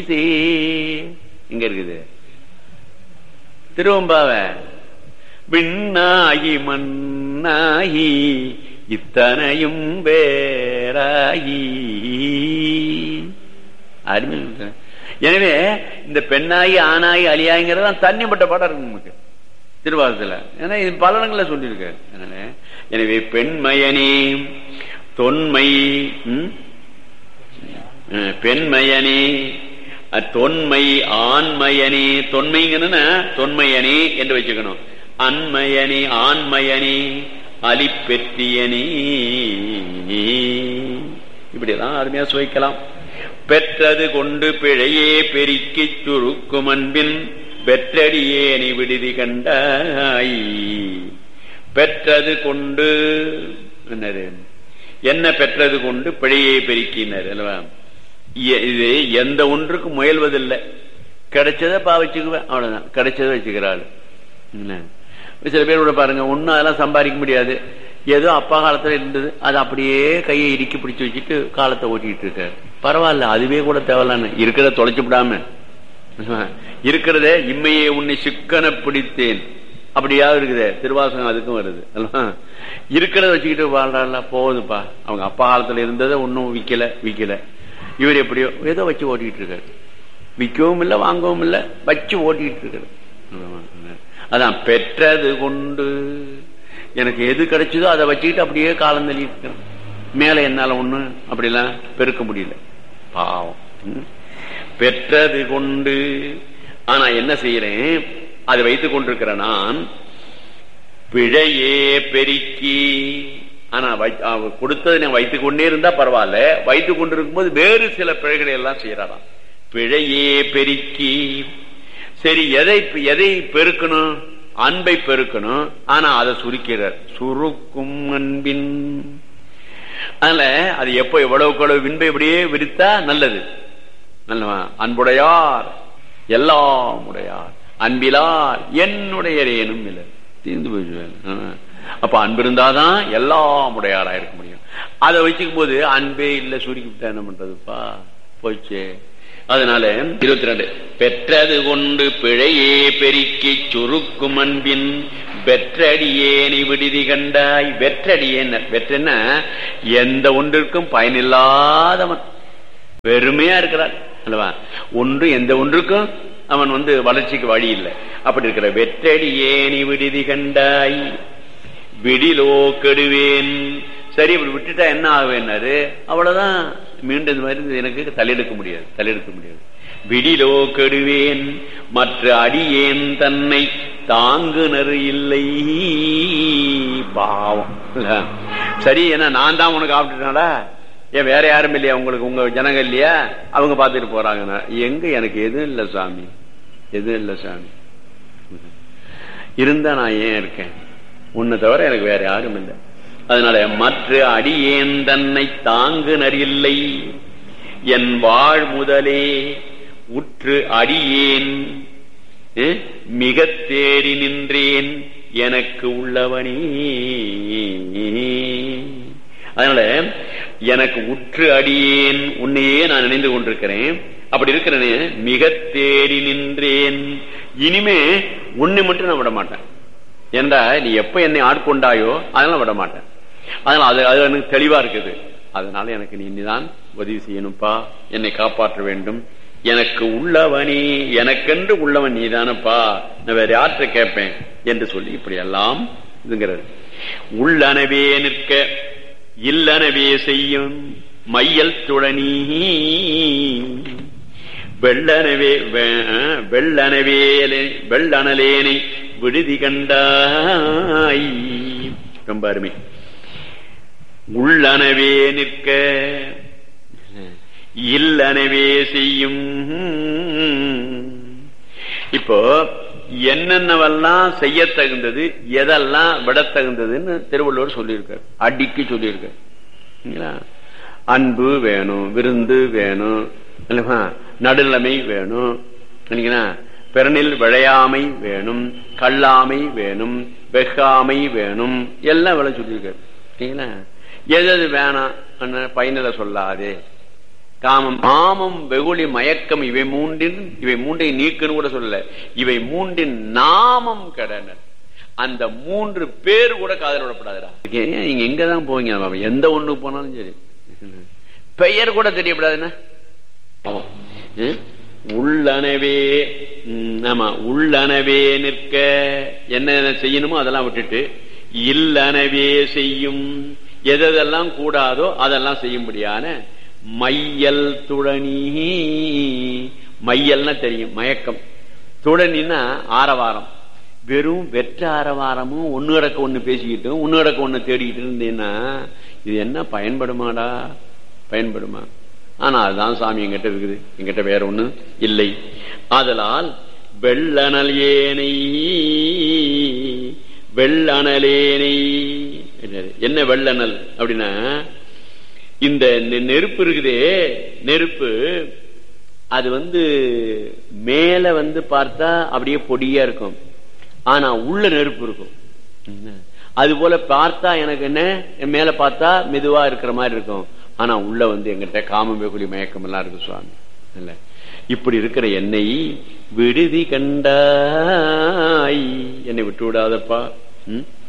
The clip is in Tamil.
இங்க இருக்குது திருவம்பாவ. விண்ணாகி மண்ணாகி இத்தனையும் வேறாகி அருமை. எனவே இந்த பெண்ணாகி ஆணாகி அழியாங்கிறதான் தண்ணிப்பட்ட பாடம் இருக்கு நமக்கு திருவாசத்துல. ஏன்னா இது பல இடங்கள்ல சொல்லியிருக்காரு. எனவே பெண்மயனே தொன்மை பெண்மயனே தொன்மை ஆண்மயனே தொன்மைங்கன்னா தொன்மையனே என்று வச்சுக்கணும். அன்மயனே ஆண்மயனே அலிப்பெற்றியனே இப்படிதான் அருமையா சுவைக்கலாம். பெற்றது கொண்டு பிழையே பெருக்கி சுருக்கும் அன்பின் வெற்றடியேனி விடுதி கண்டாய். பெற்றது கொண்டு என்ன பெற்றது கொண்டு பிழையே பெருக்கினார் அல்லவா. இது எந்த ஒன்றுக்கும் முயல்வதில்லை. கிடைச்சதை வச்சுக்குவேன் அவ்வளவுதான். கிடைச்சதை வச்சுக்கிறாள். சில பேர் கூட பாருங்க ஒன்னும் அதெல்லாம் சம்பாதிக்க முடியாது. ஏதோ அப்பா காலத்துல இருந்தது அது அப்படியே கையை இறுக்கி பிடிச்சு வச்சுட்டு காலத்தை ஓட்டிட்டு இருக்காரு. பரவாயில்ல, அதுவே கூட தேவையில்லான்னு இருக்கிறத தொலைச்சு விடாம இருக்கிறதே இம்மையே உன்னை சிக்கன பிடித்தேன் அப்படியாவது இருக்குதே திருவாசகம் அதுக்கும் வருது. இருக்கிறத வச்சுக்கிட்டு வாழ்றாள் போகுதுப்பா. அவங்க அப்பா காலத்துல இருந்ததை ஒன்னும் விக்கல. இவர் எப்படியோ ஏதோ வச்சு ஓட்டிட்டு இருக்காரு. விற்கவும் இல்லை வாங்கவும் இல்லை, வச்சு ஓட்டிட்டு இருக்காரு. அதான் பெற்றது கொண்டு எனக்கு எது கிடைச்சதோ அதை வச்சுக்கிட்டு அப்படியே காலம் தள்ளிட்டு இருக்கேன். மேல என்னால ஒண்ணு அப்படிலாம் பெருக்க முடியல பாவம். பெற்றது கொண்டு ஆனா என்ன செய்யறேன், அதை வைத்துக் கொண்டிருக்கிற நான் பிழையே பெருக்கி. ஆனா கொடுத்தது நான் வைத்துக் கொண்டே இருந்தா பரவாயில்ல, வைத்துக் கொண்டிருக்கும் போது வேறு சில பிழைகளை எல்லாம் செய்யறாராம். பிழையே பெருக்கி. சரி, எதை பெருக்கணும்? அன்பை பெருக்கணும். ஆனா அதை சுருக்கிறார். சுருக்கும் அன்பின். அதனால அது எப்போ எவ்வளவுக்கு எவ்வளவு வின்பை இப்படியே விரித்தா நல்லது. நல்லவா அன்புடையார் எல்லாம் உடையார் அன்பிலார் என்னுடைய ஏனும் இல்லை தீர்ந்து போயிடுவேன். அப்ப அன்பு இருந்தாதான் எல்லாம் உடையாரா இருக்க முடியும். அதை வச்சுக்கும் போது அன்பே இல்லை சுருக்கிவிட்டா என்ன பண்றதுப்பா போச்சு. அதனால 22 பெற்றது கொண்டு பிழையே பெருக்கி சுருக்கும் அன்பின் வெற்றடியேனி விடுதி கண்டாய். வெற்றடியேன் வெற்றன்னா எந்த ஒன்றிற்கும் பயனில்லாதவன், வெறுமையா இருக்கிறான் அல்லவா. ஒன்று எந்த ஒன்றுக்கும் அவன் வளர்ச்சிக்கு வழி இல்லை. அப்படி இருக்கிற வெற்றடியேனி விடுதி கண்டாய். விடிலோ கெடுவேன். சரி இப்படி விட்டுட்டா என்ன ஆகுவேன்னாரு. அவ்வளவுதான், மீண்டும் இந்த மாதிரி எனக்கு தலையெடுக்க முடியாது. விடிலோ கெடுவேன் மற்ற அடியேன் தன்னை தாங்குனர் இல்லை. பாவம். சரி, ஏன்னா நான் தான் உனக்கு ஆப்பிட்டுனாடா, ஏன் வேற யாரும் இல்லையா உங்களுக்கு, உங்க ஜனங்க இல்லையா, அவங்க பார்த்துட்டு போறாங்க. எங்க எனக்கு எதுவும் இல்லை சாமி, எதுவும் இல்லை சாமி. இருந்தா நான் ஏன் இருக்கேன், உன்னை தவிர எனக்கு வேற யாரும் இல்லை. அதனால மற்ற அடியேன் தன்னை தாங்குனர் இல்லை. என் வாழ் முதலே உற்று அடியேன் மிக தேடி நின்றேன் எனக்கு உள்ளவனே. அதனால எனக்கு உற்று அடியேன் உன்னையே நான் நினைந்து கொண்டிருக்கிறேன். அப்படி இருக்கிறேனே மிக தேடி நின்றேன். இனிமே உன்னை மட்டும் நான் விட மாட்டேன். ஏண்டா நீ எப்ப என்னை ஆட்கொண்டாயோ அதனால விட மாட்டேன். அதனால அது எனக்கு தெளிவா இருக்குது. அதனால எனக்கு நீ இனிதான் உதவி செய்யணும்ப்பா, என்னை காப்பாற்ற வேண்டும். எனக்கு உள்ளவனே, எனக்கென்று உள்ளவன் நீதானப்பா, நான் வேற யார்கிட்ட கேட்பேன் என்று சொல்லி இப்படி எல்லாம் இதுங்கிறது. உள்ளனவே நிற்க இல்லனவே செய்யும் மையல் துழனி வெள்ளனவேனை விடுதி கண்டாய். ரொம்ப அருமை. உள்ளனவே நிற்க இல்லனவே செய்யும். இப்போ என்னென்னவெல்லாம் செய்ய தகுந்தது, எதெல்லாம் விட தகுந்ததுன்னு திருவள்ளுவர் சொல்லியிருக்கார், அடிக்கு சொல்லியிருக்கார். அன்பு வேணும், விருந்து வேணும், நடுநிலைமை வேணும், பிறனில் விளையாமை வேணும், கல்லாமை வேணும், வெகாமை வேணும், எல்லாம் விளை சொல்லியிருக்காரு. எது வேணாம் பயனில சொல்லாதே காமம் காமம் வெகுளி மயக்கம் இவை மூன்றை நீக்குன்னு கூட சொல்லல, இவை மூன்றின் நாமம் கடனர். அந்த 3 பேர் கூட காதல் விடப்படாதுடா. நீங்க எங்கதான் போவீங்க, எந்த ஒண்ணுக்கு போனாலும் சரி பெயர் கூட தெரியப்படாதுன்னா உள்ளனவே. ஆமா, உள்ளனவே நிற்க என்ன செய்யணுமோ அதெல்லாம் விட்டுட்டு இல்லனவே செய்யும், எதெல்லாம் கூடாதோ அதெல்லாம் செய்யும்படியான மையல் துழனி. மையல்னா தெரியும், மயக்கம். துழனின்னா ஆரவாரம். வெறும் வெற்ற ஆரவாரமும் ஒன்னு இடக்க ஒண்ணு பேசிக்கிட்டும் ஒன்னு இடக்க ஒண்ணு தேடிக்கிட்டு இருந்தீங்கன்னா இது என்ன பயன்படுமாடா? பயன்படுமா? ஆனா அதுதான் சாமி எங்கிட்ட இருக்குது, எங்கிட்ட வேற ஒண்ணு இல்லை. ஆதலால் வெள்ளனல் ஏனை வெள்ளனலேனை. என்ன வெள்ளனல் அப்படின்னா, இந்த நெருப்பு இருக்குதே, நெருப்பு அது மேல பார்த்தா அப்படியே பொடியா இருக்கும், ஆனா உள்ள நெருப்பு இருக்கும். அது போல பார்த்தா எனக்கு என்ன, மேல பார்த்தா மெதுவா இருக்கிற மாதிரி இருக்கும், ஆனா உள்ள எங்கிட்ட காமம் வெகுளி மயக்கம் எல்லாம் இருக்கு சுவாமி. இல்ல, இப்படி இருக்கிற என்னை விடுதி கண்டாய், என்னை விட்டு விடாதப்பா.